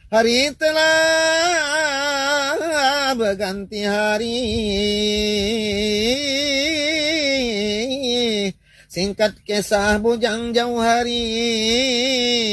Hari telah berganti hari, singkat kisah bujang jauh hari.